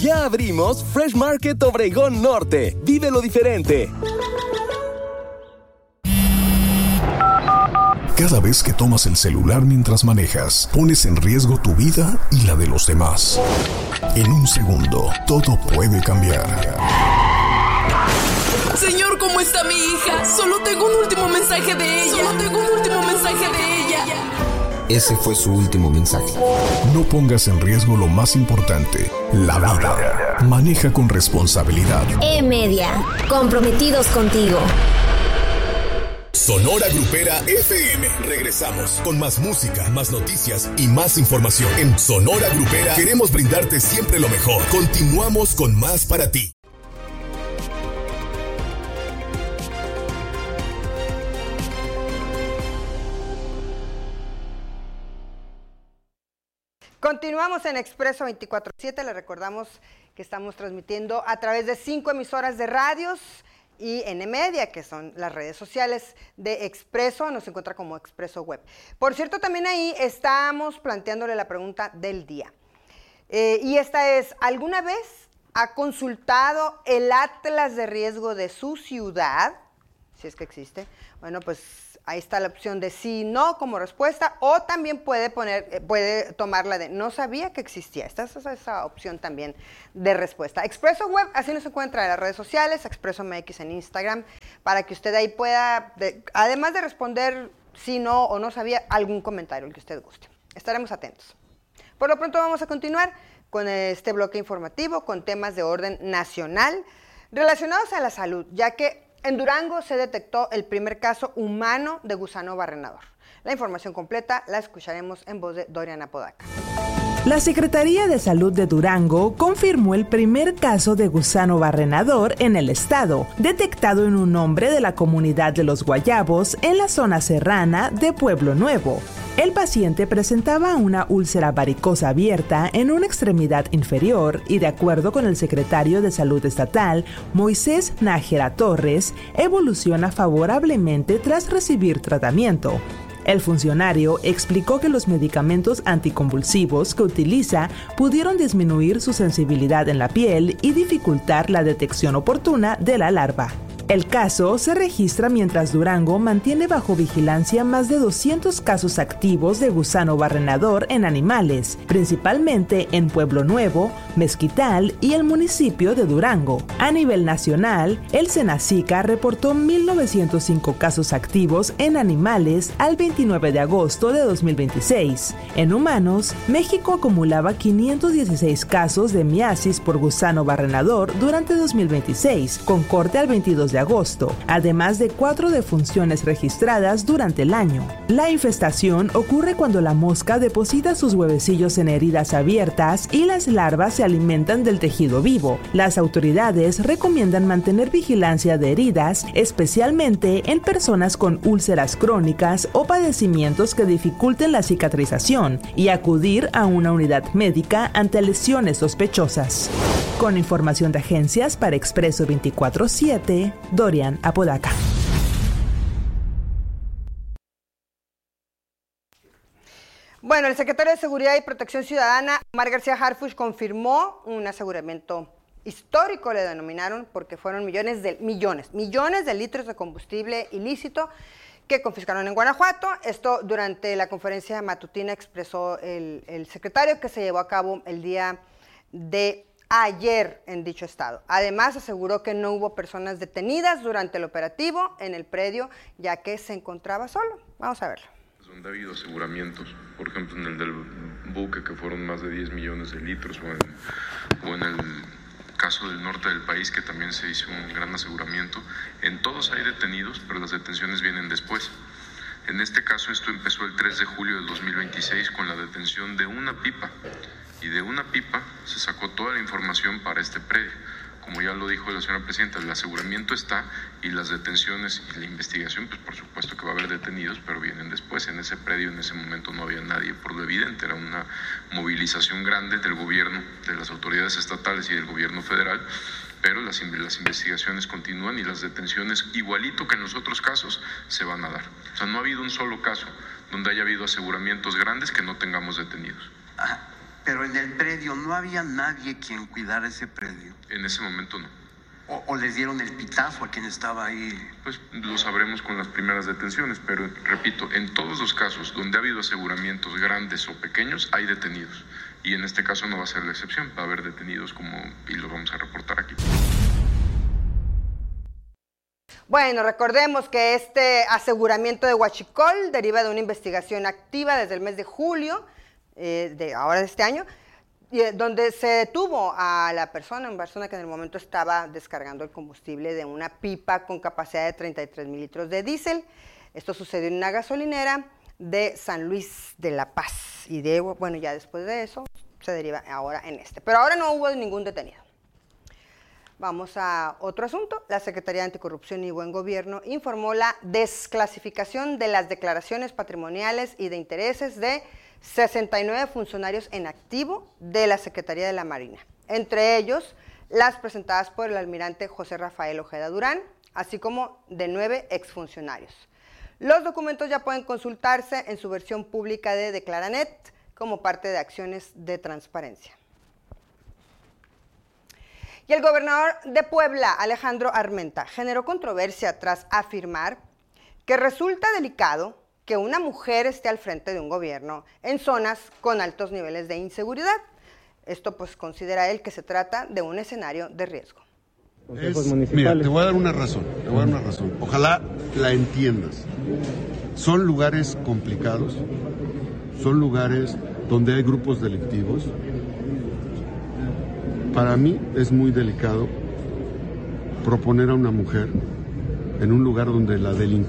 Ya abrimos Fresh Market Obregón Norte. Vive lo diferente. Cada vez que tomas el celular mientras manejas, pones en riesgo tu vida y la de los demás. En un segundo, todo puede cambiar. Señor, ¿cómo está mi hija? Solo tengo un último mensaje de ella. Ese fue su último mensaje. No pongas en riesgo lo más importante, la vida. Maneja con responsabilidad. E-Media, comprometidos contigo. Sonora Grupera FM. Regresamos con más música, más noticias y más información. En Sonora Grupera queremos brindarte siempre lo mejor. Continuamos con más para ti. Continuamos en Expreso 24/7. Le recordamos que estamos transmitiendo a través de 5 emisoras de radios y N-Media, que son las redes sociales de Expreso. Nos encuentra como Expreso Web. Por cierto, también ahí estamos planteándole la pregunta del día. Y esta es: ¿alguna vez ha consultado el Atlas de riesgo de su ciudad? Si es que existe. Bueno, pues ahí está la opción de sí, no como respuesta, o también puede tomar la de no sabía que existía. Esta es esa opción también de respuesta. Expreso Web, así nos encuentra en las redes sociales, Expreso MX en Instagram, para que usted ahí pueda, además de responder sí, no o no sabía, algún comentario, el que usted guste. Estaremos atentos. Por lo pronto vamos a continuar con este bloque informativo, con temas de orden nacional relacionados a la salud, ya que en Durango se detectó el primer caso humano de gusano barrenador. La información completa la escucharemos en voz de Dorian Apodaca. La Secretaría de Salud de Durango confirmó el primer caso de gusano barrenador en el estado, detectado en un hombre de la comunidad de Los Guayabos en la zona serrana de Pueblo Nuevo. El paciente presentaba una úlcera varicosa abierta en una extremidad inferior y, de acuerdo con el secretario de Salud Estatal, Moisés Nájera Torres, evoluciona favorablemente tras recibir tratamiento. El funcionario explicó que los medicamentos anticonvulsivos que utiliza pudieron disminuir su sensibilidad en la piel y dificultar la detección oportuna de la larva. El caso se registra mientras Durango mantiene bajo vigilancia más de 200 casos activos de gusano barrenador en animales, principalmente en Pueblo Nuevo, Mezquital y el municipio de Durango. A nivel nacional, el Senacica reportó 1,905 casos activos en animales al 29 de agosto de 2026. En humanos, México acumulaba 516 casos de miasis por gusano barrenador durante 2026, con corte al 22 de agosto, además de 4 defunciones registradas durante el año. La infestación ocurre cuando la mosca deposita sus huevecillos en heridas abiertas y las larvas se alimentan del tejido vivo. Las autoridades recomiendan mantener vigilancia de heridas, especialmente en personas con úlceras crónicas o padecimientos que dificulten la cicatrización, y acudir a una unidad médica ante lesiones sospechosas. Con información de agencias para Expreso 24/7, Dorian Apodaca. Bueno, el secretario de Seguridad y Protección Ciudadana, Omar García Harfuch, confirmó un aseguramiento histórico, le denominaron, porque fueron millones de litros de combustible ilícito que confiscaron en Guanajuato. Esto durante la conferencia matutina expresó el secretario, que se llevó a cabo el día de ayer en dicho estado. Además, aseguró que no hubo personas detenidas durante el operativo en el predio, ya que se encontraba solo. Vamos a verlo. Donde ha habido aseguramientos, por ejemplo en el del buque, que fueron más de 10 millones de litros, o en el caso del norte del país, que también se hizo un gran aseguramiento. En todos hay detenidos, pero las detenciones vienen después. En este caso, esto empezó el 3 de julio del 2026 con la detención de una pipa, y de una pipa se sacó toda la información para este predio. Como ya lo dijo la señora presidenta, el aseguramiento está, y las detenciones y la investigación, pues por supuesto que va a haber detenidos, pero vienen después. En ese predio en ese momento no había nadie, por lo evidente, era una movilización grande del gobierno, de las autoridades estatales y del gobierno federal, pero las investigaciones continúan y las detenciones, igualito que en los otros casos, se van a dar. O sea, no ha habido un solo caso donde haya habido aseguramientos grandes que no tengamos detenidos. Pero en el predio no había nadie quien cuidara ese predio. En ese momento no. ¿O les dieron el pitazo a quien estaba ahí? Pues lo sabremos con las primeras detenciones, pero repito, en todos los casos donde ha habido aseguramientos grandes o pequeños, hay detenidos. Y en este caso no va a ser la excepción, va a haber detenidos y lo vamos a reportar aquí. Bueno, recordemos que este aseguramiento de Huachicol deriva de una investigación activa desde el mes de julio de este año, donde se detuvo a la persona que en el momento estaba descargando el combustible de una pipa con capacidad de 33,000 litros de diésel. Esto sucedió en una gasolinera de San Luis de la Paz. Y ya después de eso se deriva ahora en este. Pero ahora no hubo ningún detenido. Vamos a otro asunto. La Secretaría de Anticorrupción y Buen Gobierno informó la desclasificación de las declaraciones patrimoniales y de intereses de 69 funcionarios en activo de la Secretaría de la Marina, entre ellos las presentadas por el almirante José Rafael Ojeda Durán, así como de 9 exfuncionarios. Los documentos ya pueden consultarse en su versión pública de Declaranet como parte de acciones de transparencia. Y el gobernador de Puebla, Alejandro Armenta, generó controversia tras afirmar que resulta delicado que una mujer esté al frente de un gobierno en zonas con altos niveles de inseguridad. Esto pues considera él que se trata de un escenario de riesgo. Mira, te voy a dar una razón, Ojalá la entiendas. Son lugares complicados, son lugares donde hay grupos delictivos. Para mí es muy delicado proponer a una mujer en un lugar donde la delincuencia